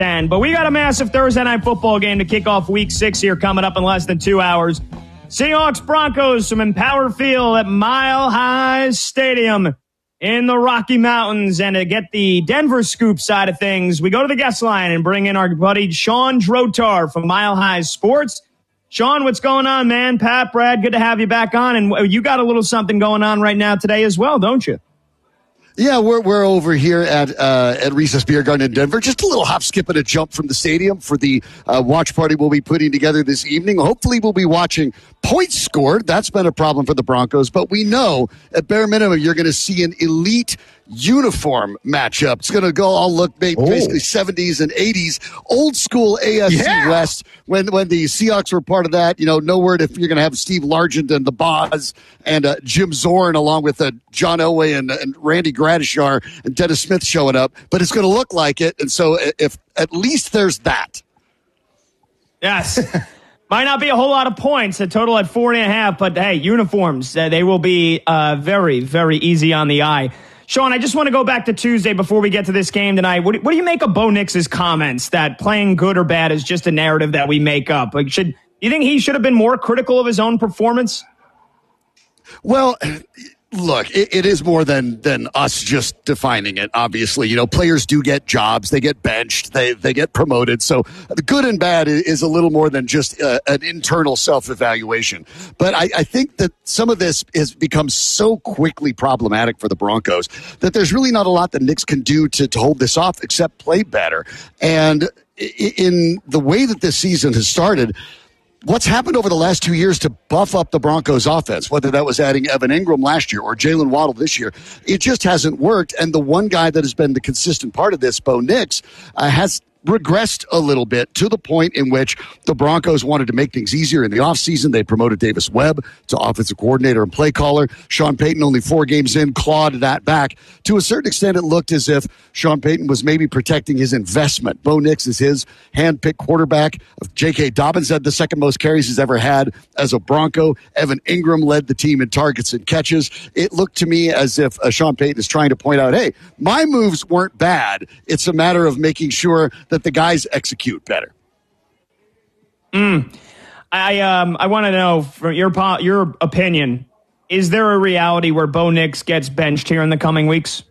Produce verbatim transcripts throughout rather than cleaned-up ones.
ten. But we got a massive Thursday night football game to kick off week six here coming up in less than two hours. Seahawks Broncos from Empower Field at Mile High Stadium in the Rocky Mountains. And to get the Denver scoop side of things, we go to the guest line and bring in our buddy Sean Drotar from Mile High Sports. Sean, what's going on, man? Pat, Brad, good to have you back on. And you got a little something going on right now today as well, don't you? Yeah, we're we're over here at uh, at Recess Beer Garden in Denver. Just a little hop, skip, and a jump from the stadium for the uh, watch party we'll be putting together this evening. Hopefully, we'll be watching points scored. That's been a problem for the Broncos, but we know at bare minimum you're going to see an elite uniform matchup. It's going to go all look basically oh. seventies and eighties, old school A F C yeah. West. When when the Seahawks were part of that, you know, no word if you're going to have Steve Largent and the Boz and uh, Jim Zorn along with uh, John Elway and, and Randy Gradishar and Dennis Smith showing up, but it's going to look like it. And so if at least there's that. Yes. Might not be a whole lot of points, a total at four and a half, but hey, uniforms, uh, they will be uh, very, very easy on the eye. Sean, I just want to go back to Tuesday before we get to this game tonight. What do, what do you make of Bo Nix's comments that playing good or bad is just a narrative that we make up? Like, should you think he should have been more critical of his own performance? Well, look, it, it is more than than us just defining it. Obviously, you know, players do get jobs, they get benched, they they get promoted. So the good and bad is a little more than just uh, an internal self-evaluation. But I, I think that some of this has become so quickly problematic for the Broncos that there's really not a lot that Nix can do to, to hold this off except play better. And in the way that this season has started, what's happened over the last two years to buff up the Broncos offense, whether that was adding Evan Ingram last year or Jalen Waddle this year, it just hasn't worked. And the one guy that has been the consistent part of this, Bo Nix, uh, has regressed a little bit to the point in which the Broncos wanted to make things easier in the offseason. They promoted Davis Webb to offensive coordinator and play caller. Sean Payton, only four games in, clawed that back. To a certain extent, it looked as if Sean Payton was maybe protecting his investment. Bo Nix is his hand-picked quarterback. J K. Dobbins had the second most carries he's ever had as a Bronco. Evan Ingram led the team in targets and catches. It looked to me as if uh, Sean Payton is trying to point out, hey, my moves weren't bad. It's a matter of making sure that the guys execute better. Mm. I um I want to know from your your opinion, is there a reality where Bo Nix gets benched here in the coming weeks?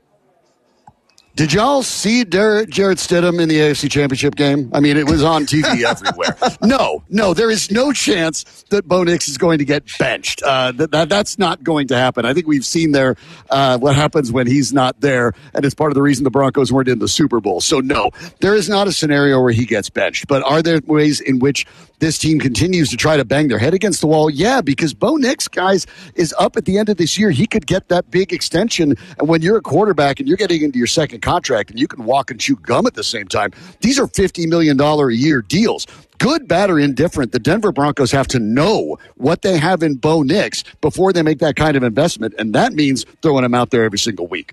Did y'all see Jared Stidham in the A F C Championship game? I mean, it was on T V everywhere. No, no, there is no chance that Bo Nix is going to get benched. Uh, that, that That's not going to happen. I think we've seen there uh, what happens when he's not there, and it's part of the reason the Broncos weren't in the Super Bowl. So, no, there is not a scenario where he gets benched. But are there ways in which this team continues to try to bang their head against the wall? Yeah, because Bo Nix, guys, is up at the end of this year. He could get that big extension, and when you're a quarterback and you're getting into your second contract and you can walk and chew gum at the same time, these are fifty million dollars a year deals. Good, bad, or indifferent, the Denver Broncos have to know what they have in Bo Nix before they make that kind of investment, and that means throwing him out there every single week.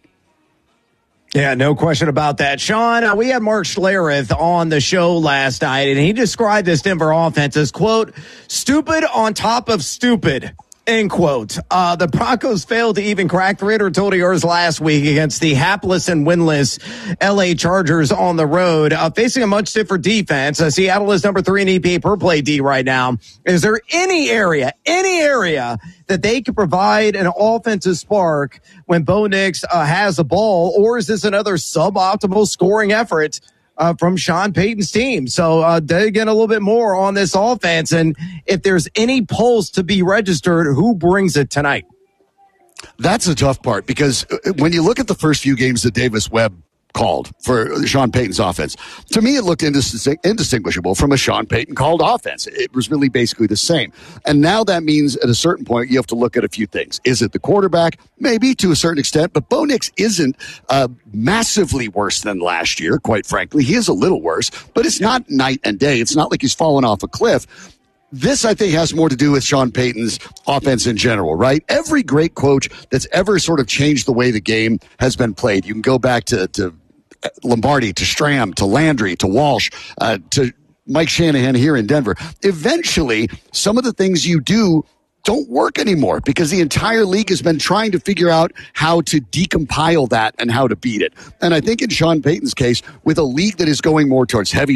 Yeah, no question about that. Sean, uh, we had Mark Schlereth on the show last night, and he described this Denver offense as, quote, stupid on top of stupid. End quote. Uh, the Broncos failed to even crack three hundred total yards last week against the hapless and winless L A Chargers on the road, uh, facing a much stiffer defense. Uh, Seattle is number three in E P A per play D right now. Is there any area, any area that they could provide an offensive spark when Bo Nix uh, has the ball, or is this another suboptimal scoring effort Uh, from Sean Payton's team? So uh, dig in a little bit more on this offense, and if there's any pulse to be registered, who brings it tonight? That's the tough part, because when you look at the first few games that Davis Webb called for Sean Payton's offense, to me it looked indistingu- indistinguishable from a Sean Payton called offense. It was really basically the same. And now that means at a certain point you have to look at a few things. Is it the quarterback? Maybe to a certain extent, but Bo Nix isn't uh, massively worse than last year, quite frankly. He is a little worse, but it's not night and day. It's not like he's fallen off a cliff. This, I think, has more to do with Sean Payton's offense in general, right? Every great coach that's ever sort of changed the way the game has been played. You can go back to, to Lombardi, to Stram, to Landry, to Walsh, uh, to Mike Shanahan here in Denver. Eventually, some of the things you do don't work anymore because the entire league has been trying to figure out how to decompile that and how to beat it. And I think in Sean Payton's case, with a league that is going more towards heavy